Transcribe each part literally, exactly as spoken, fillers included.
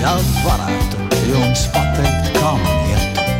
ja varētu jums pateikt, kā man iet.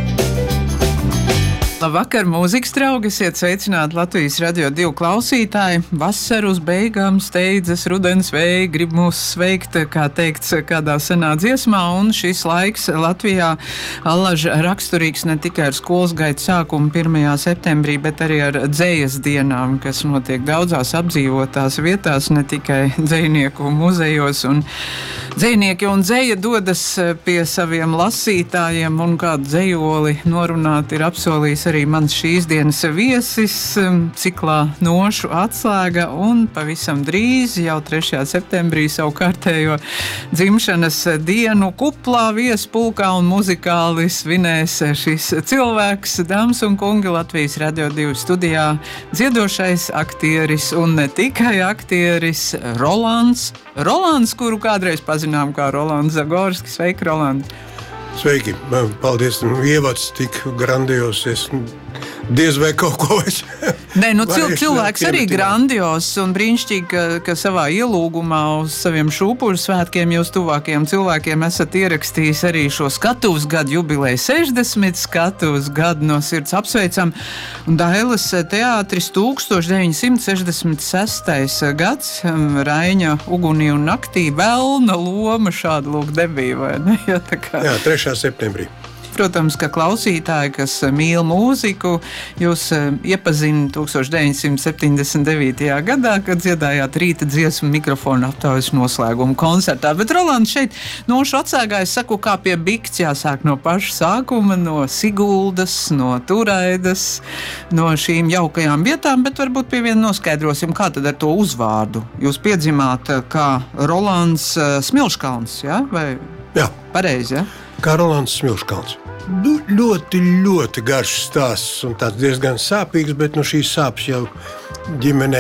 Labvakar, mūzikas draugi, esiet sveicināti Latvijas Radio divi klausītāji. Vasara uz beigām steidzas, rudens vēji grib mūs sveikt, kā teikts kādā senā dziesmā, un šis laiks Latvijā allaž raksturīgs ne tikai ar skolas gaitu sākumu pirmajā septembrī, bet arī ar dzejas dienām, kas notiek daudzās apdzīvotās vietās, ne tikai dzejnieku muzejos, un dzejnieki un dzeja dodas pie saviem lasītājiem, un kādu dzejoli norunāt ir apsolījis arī mans šīs dienas viesis, ciklā Nošu atslēga, un pavisam drīz, jau trešajā septembrī, savu kārtējo dzimšanas dienu kuplā, viespulkā un muzikāli svinēs šis cilvēks, dāmas un kungi, Latvijas Radio divi studijā dziedošais aktieris, un ne tikai aktieris, Rolands. Rolands, kuru kādreiz pazinām kā Rolands Zagorskis. Sveiki, Roland! Sveiki! Paldies! Ievads tik grandios. Es diez vai kaut ko es... Nē, nu cil, cilvēks arī grandios un brīnišķīgi, ka, ka savā ielūgumā uz saviem šūpuļu svētkiem jūs tuvākajiem cilvēkiem esat ierakstījis arī šo skatuves gadu jubileju. sešdesmit skatuves gadu no sirds apsveicam. Un Dailes teātris tūkstoš deviņi simti sešdesmit sestais gads, Raiņa ugunī un naktī, velna loma šāda lūk debija, vai ne? Ja, tā kā... Jā, trešā septembrī. Protams, ka klausītāji, kas mīl mūziku, jūs iepazina tūkstoš deviņi simti septiņdesmit devītajā gadā, kad dziedājāt rīta dziesmu mikrofonu aptaujas noslēgumu koncertā. Bet, Roland, šeit Nošu atsēgā es saku, kā pie bikts jāsāk no paša sākuma, no Siguldas, no Turaidas, no šīm jaukajām vietām, bet varbūt pie viena noskaidrosim, kā tad ar to uzvārdu. Jūs piedzimāt kā Rolands Smilškalns, ja? Vai Jā. Pareizi, ja? Kā Rolands Smilškalns. Nu, ļoti, ļoti garš stāsts un tāds diezgan sāpīgs, bet nu šīs sāpes jau ģimenē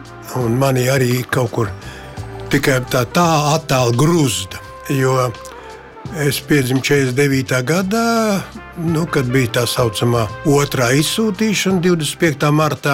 un mani arī kaut kur tikai tā, tā attāli gruzda, jo es piedzimu četrdesmit devītā gadā, nu, kad bija tā saucamā otrā izsūtīšana divdesmit piektā martā.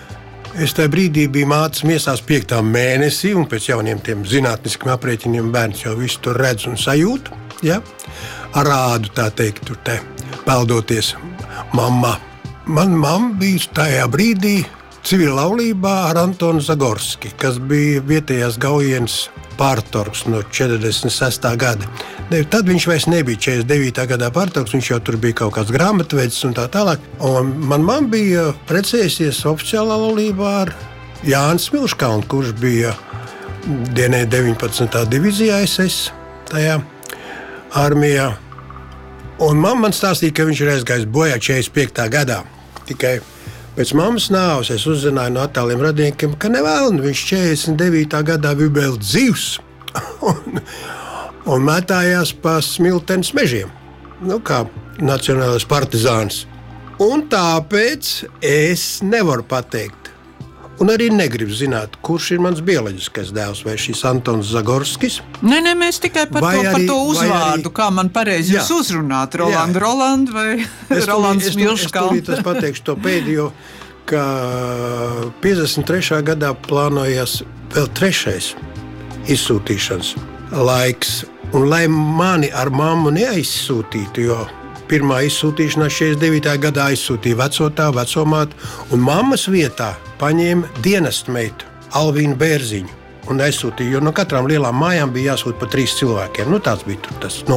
Es tajā brīdī biju mācas miesās piektā mēnesī, un pēc jauniem tiem zinātniskiem aprēķiniem bērns jau visu tur redz un sajūt, ja? Arādu, tā teikt, tur te peldoties mamma. Man mamma bija tajā brīdī civila laulībā ar Antonu Zagorski, kas bija vietējās Gaujienas pārtorgs no četrdesmit sestā gada. Tad viņš vairs nebija četrdesmit devītā gadā pārtorgs, viņš jau tur bija kaut kāds grāmatvedis un tā tālāk. Un man mamma bija precējusies oficiālā laulībā ar Jānis Smilškalnu, kurš bija dienē deviņpadsmitā divīzijā es es tajā armijā. Un mamma man stāstīja, ka viņš ir aizgājis bojā četrdesmit piektā gadā. Tikai pēc mammas nāves es uzzināju no attāliem radiniekiem, ka nevēlni viņš četrdesmit devītā gadā bija vēl dzīvs un, un metājās pa Smiltenes mežiem, nu, kā nacionālais partizāns. Un tāpēc es nevaru pateikt. Un arī negribu zināt, kurš ir mans bioloģiskais dēls, vai šis Antons Zagorskis. Nē, nē, mēs tikai par, to, arī, par to uzvārdu, arī, kā man pareizi jūs uzrunāt. Roland, jā. Roland vai Rolands Smilškalns? Es tūlīt pateikšu to pēdējo, ka piecdesmit trešā gadā plānojās vēl trešais izsūtīšanas laiks. Un lai mani ar mammu neaizsūtītu, jo pirmā izsūtīšanā četrdesmit devītajā gadā aizsūtīja vecotā, vecomātu, un mammas vietā paņēma dienestmeitu Alvīnu Bērziņu un aizsūtīja, jo no katrām lielām mājām bija jāsūt pa trīs cilvēkiem. Nu, tāds bija tur tas.